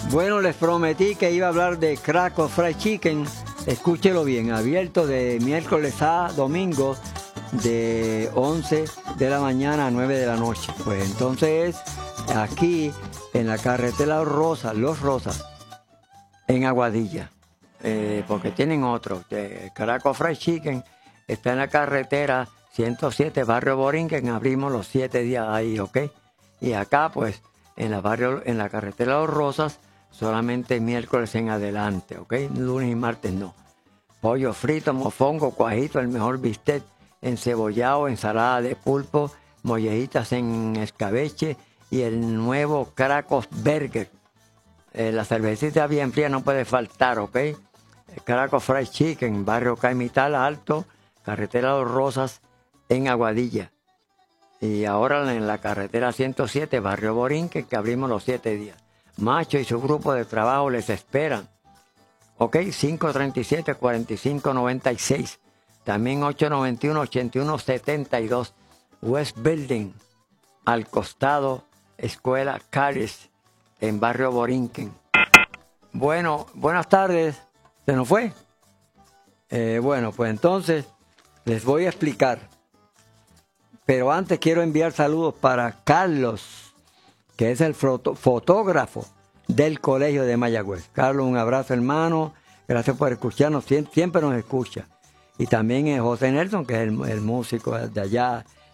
Bueno, les prometí que iba a hablar de Krakow Fried Chicken. Escúchelo bien, abierto de miércoles a domingo de 11 de la mañana a 9 de la noche. Pues entonces aquí en la carretera Los Rosas, en Aguadilla, porque tienen otro. Krakow Fried Chicken está en la carretera 107, Barrio Borinquen, abrimos los 7 días ahí, ¿ok? Y acá pues en la carretera Los Rosas, solamente miércoles en adelante, ¿ok? Lunes y martes no. Pollo frito, mofongo, cuajito, el mejor bistec, encebollado, ensalada de pulpo, mollejitas en escabeche y el nuevo Krakow Burger. La cervecita bien fría no puede faltar, ¿ok? Krakow Fried Chicken, barrio Caimital Alto, carretera Los Rosas, en Aguadilla. Y ahora en la carretera 107, barrio Borinquen, que abrimos los 7 días. Macho y su grupo de trabajo les esperan. Ok, 537-4596. También 891-8172. West Building, al costado, Escuela Cares, en barrio Borinquen. Bueno, buenas tardes. ¿Se nos fue? Bueno, pues entonces les voy a explicar. Pero antes quiero enviar saludos para Carlos, que es el fotógrafo del Colegio de Mayagüez. Carlos, un abrazo, hermano. Gracias por escucharnos. Siempre nos escucha. Y también José Nelson, que es el músico de allá